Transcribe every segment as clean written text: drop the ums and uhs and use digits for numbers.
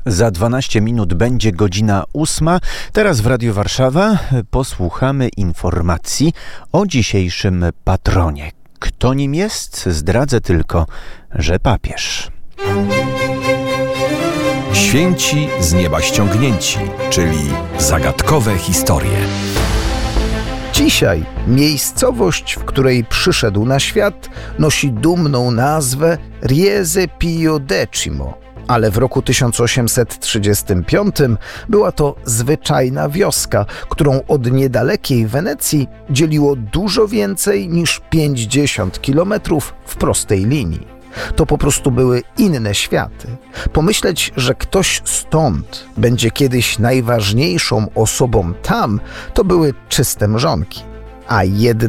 Za 12 minut będzie godzina 8. Teraz w Radiu Warszawa posłuchamy informacji o dzisiejszym patronie. Kto nim jest? Zdradzę tylko, że papież. Święci z nieba ściągnięci, czyli zagadkowe historie. Dzisiaj miejscowość, w której przyszedł na świat, nosi dumną nazwę Riese Pio X, ale w roku 1835 była to zwyczajna wioska, którą od niedalekiej Wenecji dzieliło dużo więcej niż 50 kilometrów w prostej linii. To po prostu były inne światy. Pomyśleć, że ktoś stąd będzie kiedyś najważniejszą osobą tam, to były czyste mrzonki. A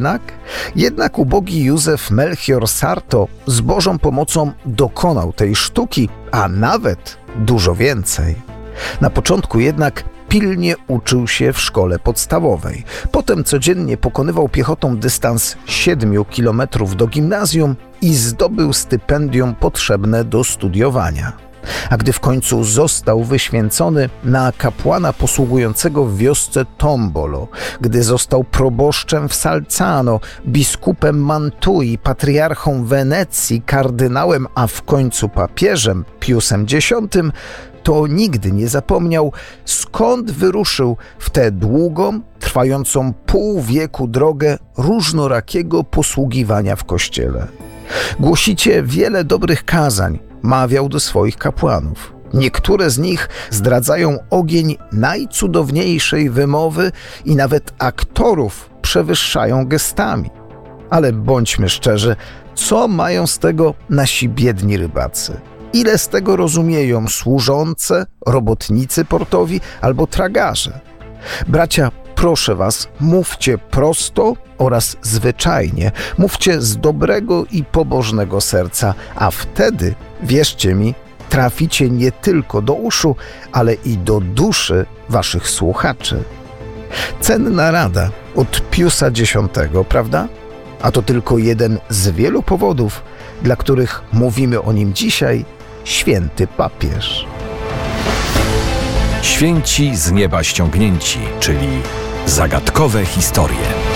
jednak ubogi Józef Melchior Sarto z Bożą pomocą dokonał tej sztuki, a nawet dużo więcej. Na początku jednak pilnie uczył się w szkole podstawowej. Potem codziennie pokonywał piechotą dystans 7 kilometrów do gimnazjum i zdobył stypendium potrzebne do studiowania. A gdy w końcu został wyświęcony na kapłana posługującego w wiosce Tombolo, gdy został proboszczem w Salzano, biskupem Mantui, patriarchą Wenecji, kardynałem, a w końcu papieżem Piusem X, to nigdy nie zapomniał, skąd wyruszył w tę długą, trwającą pół wieku drogę różnorakiego posługiwania w kościele. Głosicie wiele dobrych kazań, mawiał do swoich kapłanów. Niektóre z nich zdradzają ogień najcudowniejszej wymowy i nawet aktorów przewyższają gestami. Ale bądźmy szczerzy, co mają z tego nasi biedni rybacy? Ile z tego rozumieją służące, robotnicy portowi albo tragarze? Bracia, proszę was, mówcie prosto oraz zwyczajnie. Mówcie z dobrego i pobożnego serca, a wtedy, wierzcie mi, traficie nie tylko do uszu, ale i do duszy waszych słuchaczy. Cenna rada od Piusa X, prawda? A to tylko jeden z wielu powodów, dla których mówimy o nim dzisiaj, święty papież. Święci z nieba ściągnięci, czyli zagadkowe historie.